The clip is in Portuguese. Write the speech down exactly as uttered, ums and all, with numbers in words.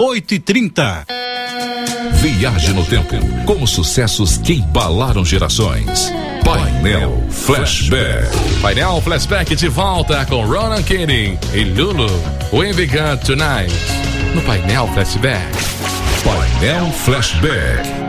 oito e trinta. Viaje no tempo com os sucessos que embalaram gerações. Painel Flashback. Painel Flashback de volta com Ronan Keating e Lulu. We Began Tonight. No Painel Flashback. Painel Flashback.